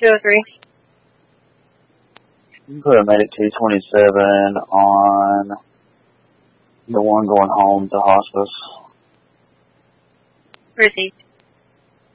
203. You can put a medic 227 on the one going home to hospice. Received.